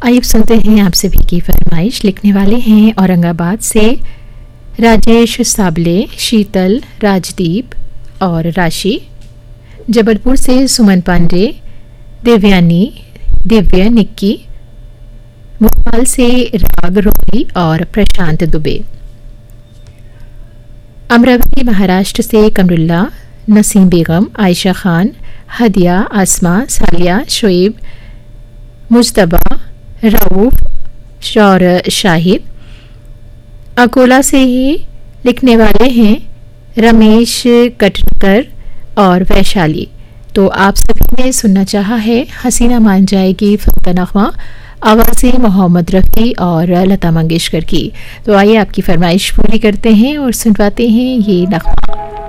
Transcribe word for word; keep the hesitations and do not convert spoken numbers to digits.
आइए सुनते हैं आप सभी की फरमाइश। लिखने वाले हैं औरंगाबाद से राजेश साबले, शीतल, राजदीप और राशि। जबलपुर से सुमन पांडे, देवयानी, दिव्य, निक्की। भोपाल से राग, रोही और प्रशांत दुबे। अमरावती महाराष्ट्र से कमरुल्ला, नसीम बेगम, आयशा खान, हदिया, आसमा, सालिया, शोएब, मुजतबा, रऊफ और शाहिद। अकोला से ही लिखने वाले हैं रमेश कटकर और वैशाली। तो आप सभी ने सुनना चाहा है हसीना मान जाएगी फिल्म का नगमा, आवाज़ें मोहम्मद रफ़ी और लता मंगेशकर की। तो आइए आपकी फरमाइश पूरी करते हैं और सुनवाते हैं ये नगमा।